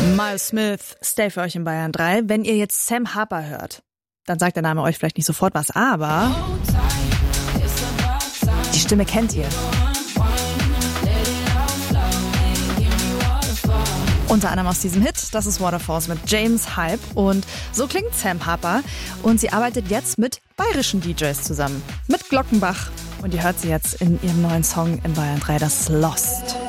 Miles Smith, Stay für euch in Bayern 3. Wenn ihr jetzt Sam Harper hört, dann sagt der Name euch vielleicht nicht sofort was, aber die Stimme kennt ihr. Unter anderem aus diesem Hit, das ist Waterfalls mit James Hype. Und so klingt Sam Harper. Und sie arbeitet jetzt mit bayerischen DJs zusammen, mit Glockenbach. Und ihr hört sie jetzt in ihrem neuen Song in Bayern 3, das ist Lost.